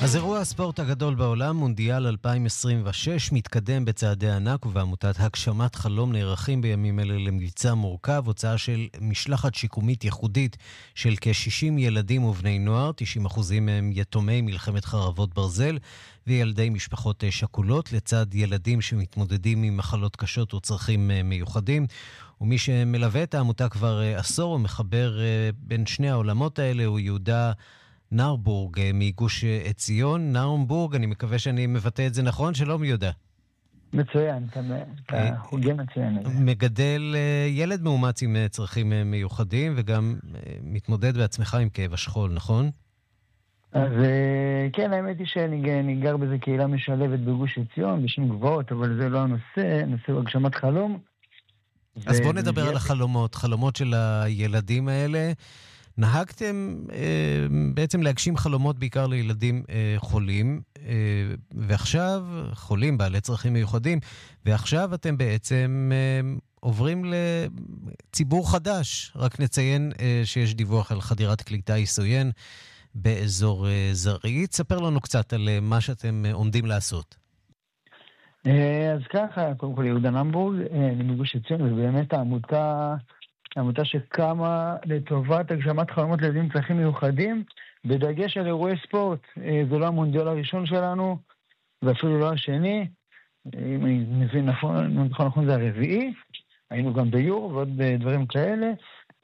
אז אירוע הספורט הגדול בעולם, מונדיאל 2026, מתקדם בצעדי ענק, ובעמותת הגשמת חלום נערכים בימים אלה למבצע מורכב, הוצאה של משלחת שיקומית ייחודית של כ-60 ילדים ובני נוער, 90% מהם יתומי מלחמת חרבות ברזל, וילדי משפחות שכולות, לצד ילדים שמתמודדים עם מחלות קשות וצרכים מיוחדים. ומי שמלווה את העמותה כבר עשור ומחבר בין שני העולמות האלה הוא יהודה נאורבורג מגוש עציון. נאורבורג, אני מקווה שאני מבטא את זה נכון. שלום יהודה. מצוין, אתה חוגג מצוין. מגדל ילד מאומץ עם צרכים מיוחדים, וגם מתמודד בעצמך עם כאב השכול, נכון? אז כן, האמת היא שאני גר בזה קהילה משלבת בגוש עציון, בשם גבעות, אבל זה לא הנושא, נושא הגשמת חלום. אז בוא נדבר על החלומות, חלומות של הילדים האלה. נהגתם בעצם להגשים חלומות בעיקר לילדים חולים, ועכשיו חולים בעלי צרכים מיוחדים, ועכשיו אתם בעצם עוברים לציבור חדש. רק נציין שיש דיווח על חדירת קליטה עיסויין באזור זרעית. ספר לנו קצת על מה שאתם עומדים לעשות. אז ככה, קודם כל יהודה נאורבורג, אני מגוש עציון, ובאמת העמותה שקמה לטובת הגשמת חלומות לילדים עם צרכים מיוחדים, בדגש על אירועי ספורט. זה לא המונדיאל הראשון שלנו, ואפילו לא השני. אם אני מבין נכון, זה הרביעי. היינו גם ביורו ועוד דברים כאלה.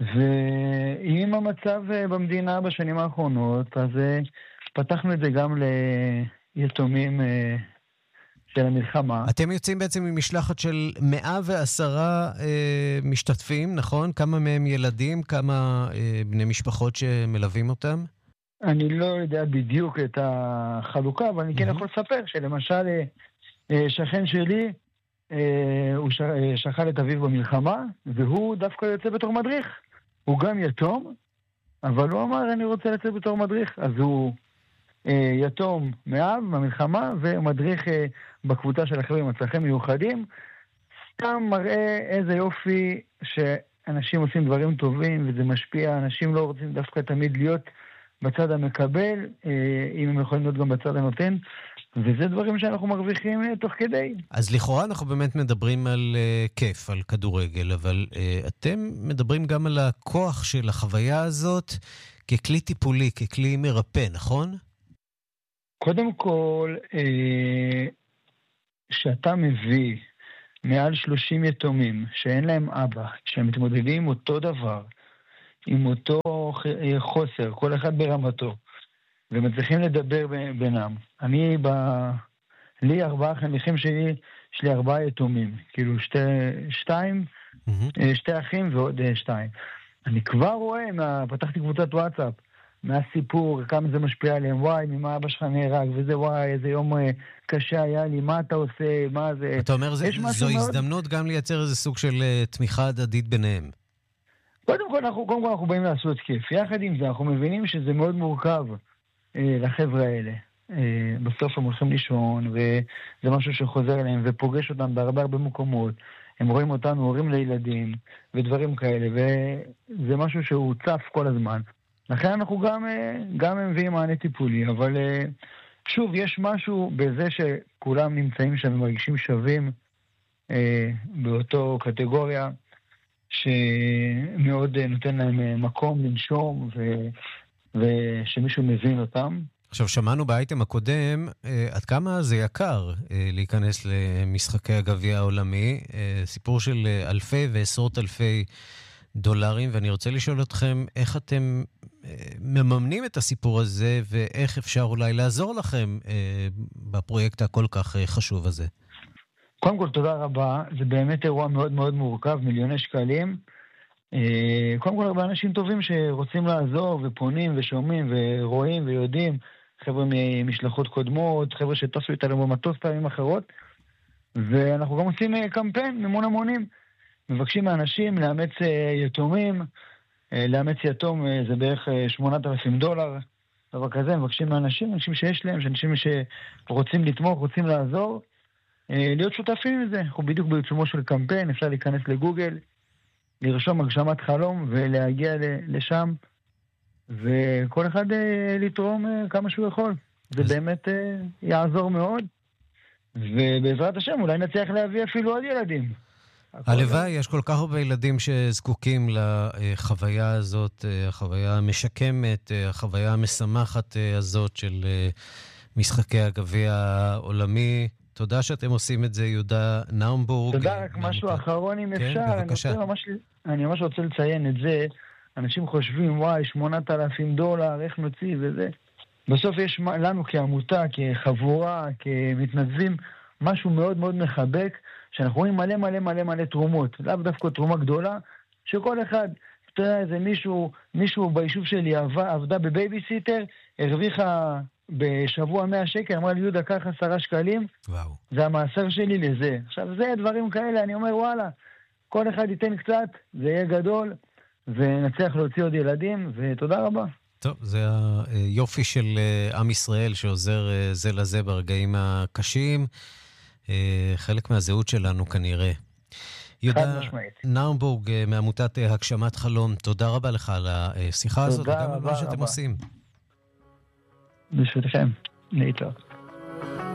ועם המצב במדינה בשנים האחרונות, אז פתחנו את זה גם ליתומים של המלחמה. אתם יוצאים בעצם ממשלחת של 110 משתתפים, נכון? כמה מהם ילדים, כמה בני משפחות שמלווים אותם? אני לא יודע בדיוק את החלוקה, אבל אני כן יכול לספר שלמשל שכן שלי, הוא שכל את אביו במלחמה, והוא דווקא יוצא בתור מדריך. הוא גם יתום, אבל הוא אמר, אני רוצה לצאת בתור מדריך. אז הוא יתום מאב במלחמה, ומדריך בקבוצה של החבר'ה עם הצרכים מיוחדים. סתם מראה איזה יופי שאנשים עושים דברים טובים, וזה משפיע. אנשים לא רוצים דווקא תמיד להיות בצד המקבל, אם הם יכולים להיות גם בצד הנותן. וזה דברים שאנחנו מרוויחים תוך כדי. אז לכאורה אנחנו באמת מדברים על כיף, על כדורגל, אבל אתם מדברים גם על הכוח של החוויה הזאת ככלי טיפולי, ככלי מרפא, נכון? קודם כל, שאתה מביא מעל 30 יתומים שאין להם אבא, שהם מתמודדים עם אותו דבר, עם אותו חוסר, כל אחד ברמתו, ומצליחים לדבר בינם. לי 4 חניכים שלי, יש לי 4 יתומים, כאילו שתי אחים ועוד 2. אני כבר רואה, פתחתי קבוצת וואטסאפ, מהסיפור, כמה זה משפיע עליהם, וואי, ממה אבא שלך נהרג, וזה וואי, איזה יום קשה היה לי, מה אתה עושה, מה זה... אתה אומר, זו הזדמנות גם לייצר איזה סוג של תמיכה הדדית ביניהם. קודם כל אנחנו באים לעשות כיף. יחד עם זה, אנחנו מבינים שזה מאוד מורכב לחבר'ה האלה. בסוף הם הולכים לישון, וזה משהו שחוזר אליהם, ופוגש אותם בהרבה מקומות. הם רואים אותנו, הורים לילדים, ודברים כאלה, וזה משהו שהוא צף כל הזמן. לכן אנחנו גם מביאים מענה טיפולי, אבל שוב, יש משהו בזה שכולם נמצאים שם ומרגישים שווים באותו קטגוריה, שמאוד נותן להם מקום לנשום, ושמישהו מבין אותם. עכשיו, שמענו באייטם הקודם עד כמה זה יקר להיכנס למשחקי הגביע העולמי, סיפור של אלפי ועשרות אלפי דולרים, ואני רוצה לשאול אתכם איך אתם מממנים את הסיפור הזה, ואיך אפשר אולי לעזור לכם בפרויקט הכל כך חשוב הזה. קודם כל, תודה רבה. זה באמת אירוע מאוד מאוד מורכב, מיליוני שקלים. קודם כל, הרבה אנשים טובים שרוצים לעזור, ופונים ושומעים ורואים ויודעים, חבר'ה ממשלחות קודמות, חבר'ה שטסו איתנו במטוס פעמים אחרות, ואנחנו גם עושים קמפיין, מימון המונים. מבקשים מאנשים לאמץ יתומים, לאמץ יתום זה בערך $8,000, דבר כזה, מבקשים מאנשים, אנשים שיש להם, אנשים שרוצים לתמוך, רוצים לעזור, להיות שותפים לזה. אנחנו בדיוק בעיצומו של קמפיין, אפשר להיכנס לגוגל, לרשום הגשמת חלום ולהגיע לשם, וכל אחד לתרום כמה שהוא יכול. זה באמת יעזור מאוד, ובעזרת השם אולי נצליח להביא אפילו עוד ילדים. הלוואי, יש כל כך הרבה ילדים שזקוקים לחוויה הזאת, החוויה המשקמת, החוויה המשמחת הזאת של משחקי הגביע העולמי. תודה שאתם עושים את זה, יהודה נאומבורג. תודה, רק משהו אחרון אם אפשר. כן, בבקשה. אני ממש רוצה לציין את זה. אנשים חושבים, וואי, $8,000, איך נוציא וזה. בסוף יש לנו כעמותה, כחבורה, כמתנדבים, משהו מאוד מאוד מחבק, שאנחנו רואים מלא מלא מלא מלא תרומות. לאו דווקא תרומה גדולה, שכל אחד, אתה יודע, איזה מישהו ביישוב שלי עבדה בבייביסיטר, הרוויחה בשבוע 100 שקל, אמרה לי, יהודה, קח 10 שקלים, וואו. זה המאסר שלי לזה. עכשיו, זה דברים כאלה, אני אומר, וואלה, כל אחד ייתן קצת, זה יהיה גדול, ונצליח להוציא עוד ילדים, ותודה רבה. טוב, זה היופי של עם ישראל שעוזר זה לזה ברגעים הקשים. חלק מהזהות שלנו כנראה. יהודה נאומבורג מעמותת הגשמת חלום, תודה רבה לך על השיחה הזאת, וגם על מה שאתם עושים. בשבילכם, להתראות.